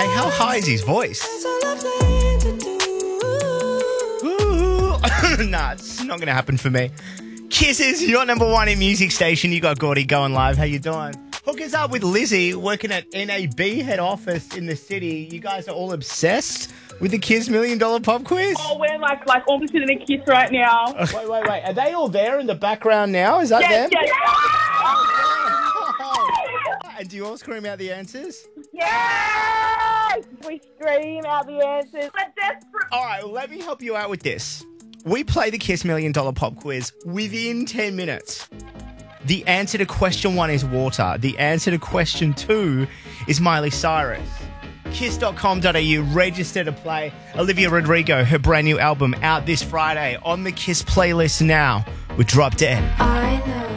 how high is his voice? Ooh. Nah, it's not going to happen for me. Kisses, your number one in music station. You got Gordy going live. How you doing? Hook us up with Lizzie working at NAB head office in the city. You guys are all obsessed with the Kiss $1 Million Pop Quiz? Oh, we're like almost in a kiss right now. Wait. Are they all there in the background now? Is that them? Yes. And do you all scream out the answers? Yes! We scream out the answers. We're desperate. All right, well, let me help you out with this. We play the Kiss $1 Million Pop Quiz within 10 minutes. The answer to question 1 is water. The answer to question 2 is Miley Cyrus. Kiss.com.au, register to play. Olivia Rodrigo, her brand new album out this Friday on the Kiss playlist now with Drop Dead. I know